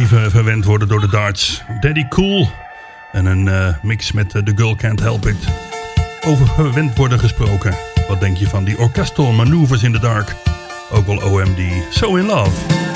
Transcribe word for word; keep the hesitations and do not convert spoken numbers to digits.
even verwend worden door de darts. Daddy Cool en een uh, mix met uh, The Girl Can't Help It. Over verwend worden gesproken. Wat denk je van die orchestral maneuvers in the dark? Ook wel O M D. So in Love.